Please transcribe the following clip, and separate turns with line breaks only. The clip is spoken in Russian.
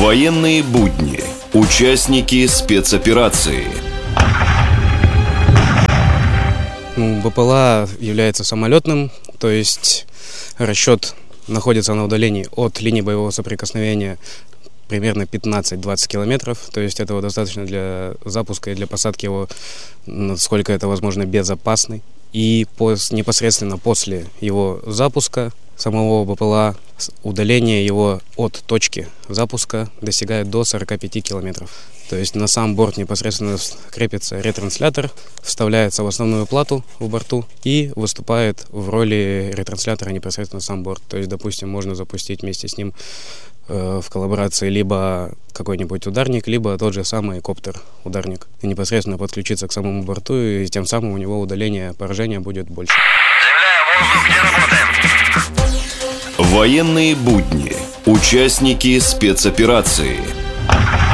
Военные будни. Участники спецоперации.
БПЛА является самолетным, то есть расчет находится на удалении от линии боевого соприкосновения примерно 15-20 километров, то есть этого достаточно для запуска и для посадки его, насколько это возможно, безопасный. И непосредственно после его запуска самого БПЛА удаление его от точки запуска достигает до 45 километров. То есть на сам борт непосредственно крепится ретранслятор, вставляется в основную плату в борту и выступает в роли ретранслятора непосредственно сам борт. То есть, допустим, можно запустить вместе с ним в коллаборации либо какой-нибудь ударник, либо тот же самый коптер-ударник. И непосредственно подключиться к самому борту, и тем самым у него удаление поражения будет больше.
Заявляю, воздух, где работаем?
Военные будни. Участники спецоперации.